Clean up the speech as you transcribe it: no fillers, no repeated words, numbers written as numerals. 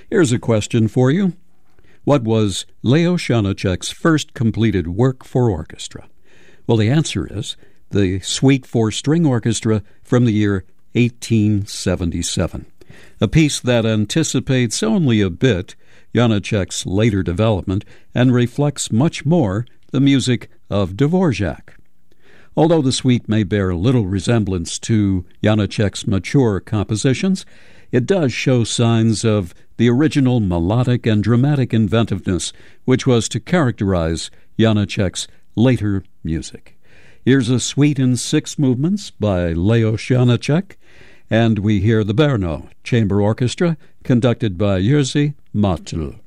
Here's a question for you. What was Leo Janáček's first completed work for orchestra? Well, the answer is the Suite for String Orchestra from the year 1877, a piece that anticipates only a bit Janáček's later development and reflects much more the music of Dvorak. Although the suite may bear little resemblance to Janáček's mature compositions, it does show signs of the original melodic and dramatic inventiveness which was to characterize Janáček's later music. Here's a suite in 6 movements by Leo Janáček, and we hear the Brno Chamber Orchestra conducted by Jerzy Motyl.